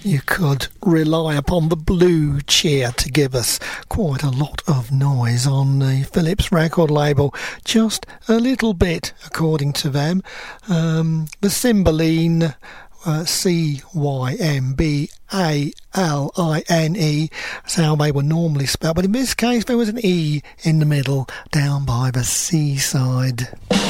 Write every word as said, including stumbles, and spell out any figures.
You could rely upon the Blue Cheer to give us quite a lot of noise on the Philips record label. Just a little bit, according to them. Um, the Cymbaline, uh, C Y M B A L I N E, that's how they were normally spelled. But in this case, there was an E in the middle, down by the C side.